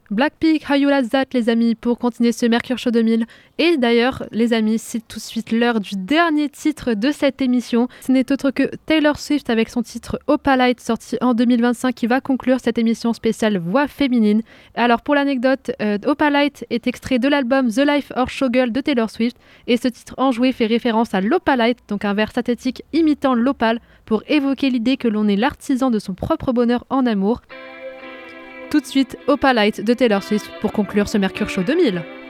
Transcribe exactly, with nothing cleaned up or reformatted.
Blackpink, How You Like That, les amis, pour continuer ce Mercure Show deux mille. Et d'ailleurs, les amis, c'est tout de suite l'heure du dernier titre de cette émission. Ce n'est autre que Taylor Swift avec son titre Opalite, sorti en deux mille vingt-cinq, qui va conclure cette émission spéciale voix féminine. Alors, pour l'anecdote, euh, Opalite est extrait de l'album The Life or Showgirl de Taylor Swift. Et ce titre enjoué fait référence à l'opalite, donc un verre synthétique imitant l'opale, pour évoquer l'idée que l'on est l'artisan de son propre bonheur en amour. Tout de suite, Opalite de Taylor Swift pour conclure ce Mercure Show deux mille.